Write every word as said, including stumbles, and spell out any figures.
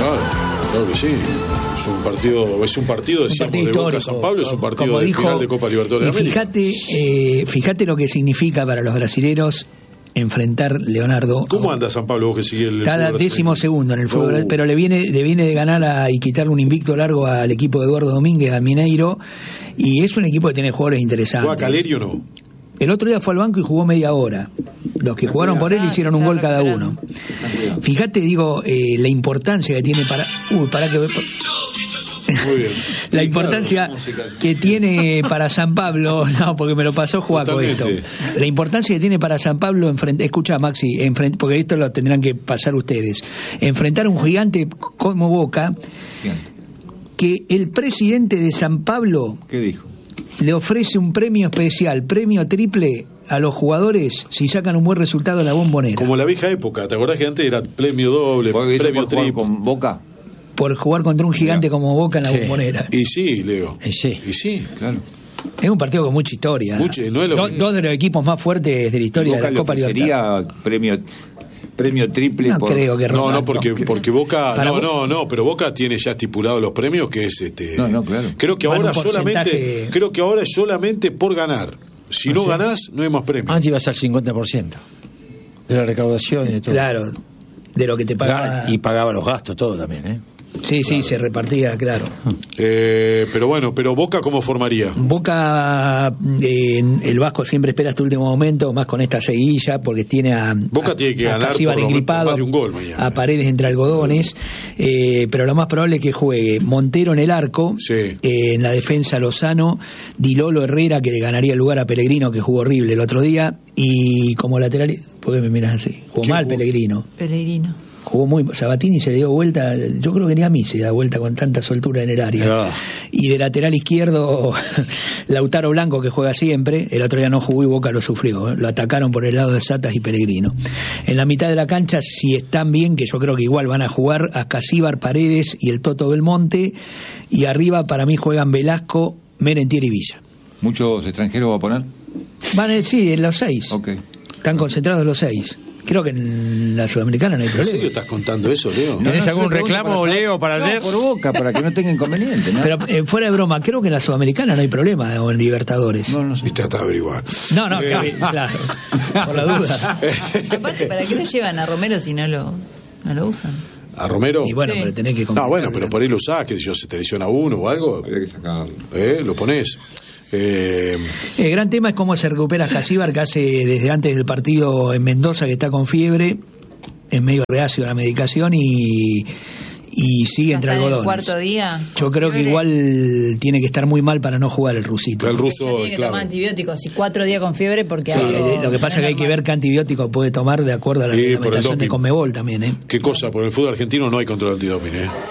Claro, claro que sí. Es un partido, es un partido, decíamos, un partido de Boca San Pablo, es un partido de dijo, final de Copa Libertadores de América. Fíjate, eh, fíjate lo que significa para los brasileros enfrentar Leonardo. ¿Cómo anda San Pablo, vos que sigue el Cada décimo segundo en el fútbol, uh. pero le viene, le viene de ganar a, y quitarle un invicto largo al equipo de Eduardo Domínguez, al Mineiro, y es un equipo que tiene jugadores interesantes. ¿Juega Calerio o no? El otro día fue al banco y jugó media hora. Los que jugaron por él hicieron un gol cada uno. Fíjate, digo, eh, la importancia que tiene para... Uy, para que... Muy bien. La importancia que tiene para San Pablo, no, porque me lo pasó Juaco esto. La importancia que tiene para San Pablo enfrentar, escucha Maxi, enfrent, porque esto lo tendrán que pasar ustedes. Enfrentar a un gigante como Boca, que el presidente de San Pablo, ¿qué dijo? Le ofrece un premio especial, premio triple a los jugadores si sacan un buen resultado en la Bombonera. Como la vieja época, ¿te acordás que antes era premio doble, premio triple? ¿Con Boca? Por jugar contra un gigante Mira. como Boca en la sí. Bombonera. Y sí, Leo. Y sí. Y sí, claro. Es un partido con mucha historia. Mucho, no es lo Do, dos de los equipos más fuertes de la historia Boca de la Copa Libertadores. ¿Sería premio premio triple? No por... creo que No, no, porque, porque Boca... Para no, Bo... no, no, pero Boca tiene ya estipulados los premios, que es este... No, no, claro. Creo que ahora solamente... Creo que ahora es solamente por ganar. Si no ganás, no hay más premios. Antes iba a ser cincuenta por ciento de la recaudación y de todo. Claro, de lo que te pagaba. Y pagaba los gastos, todo también, ¿eh? Sí, claro. sí, se repartía, claro. Eh, pero bueno, pero Boca, ¿cómo formaría? Boca, eh, el Vasco siempre espera hasta el último momento, más con esta seguilla, porque tiene a Boca a, tiene que a ganar por engripado, más de un gol mañana. A Paredes entre algodones, eh, pero lo más probable es que juegue Montero en el arco, sí. eh, en la defensa Lozano, Di Lolo Herrera, que le ganaría el lugar a Pellegrino, que jugó horrible el otro día, y como lateral, ¿por qué me miras así? Jugó mal jugó? Pellegrino. Pellegrino. Jugó muy... Sabatini se le dio vuelta, yo creo que ni a mí se da vuelta con tanta soltura en el área. No. Y de lateral izquierdo, Lautaro Blanco, que juega siempre, el otro día no jugó y Boca lo sufrió, ¿eh? Lo atacaron por el lado de Satas y Pellegrino. En la mitad de la cancha, si están bien, que yo creo que igual van a jugar, Ascasíbar, Paredes y el Toto Belmonte, y arriba para mí juegan Velasco, Merentier y Villa. ¿Muchos extranjeros va a poner? Van a, sí, en los seis. Okay. Están concentrados los seis. Creo que en la Sudamericana no hay problema. ¿En serio estás contando eso, Leo? ¿Tenés no, no, algún reclamo, para Leo, para no, ayer? Por Boca, para que no tenga inconveniente, ¿no? Pero eh, fuera de broma, creo que en la Sudamericana no hay problema, o en Libertadores. No, no sé. Y trata de averiguar. No, no, eh. claro, por la duda. Aparte, ¿para qué lo llevan a Romero si no lo, no lo usan? ¿A Romero? Y bueno, sí. pero tenés que... No, bueno, pero por ahí lo usás, que si yo se te lesiona uno o algo. Habría que sacarlo. ¿Eh? Lo ponés. Eh... El gran tema es cómo se recupera Ascasíbar, que hace desde antes del partido en Mendoza, que está con fiebre, es medio reacio a la medicación y, y sigue entre algodones. ¿El cuarto día? Yo creo que igual tiene que estar muy mal para no jugar el rusito. El ruso, tiene que claro. tomar antibióticos, y cuatro días con fiebre porque... Sí, algo lo que pasa es que hay que ver qué antibiótico puede tomar de acuerdo a la Sí, reglamentación de Conmebol también, ¿eh? ¿Qué cosa? Por el fútbol argentino no hay control antidoping, ¿eh?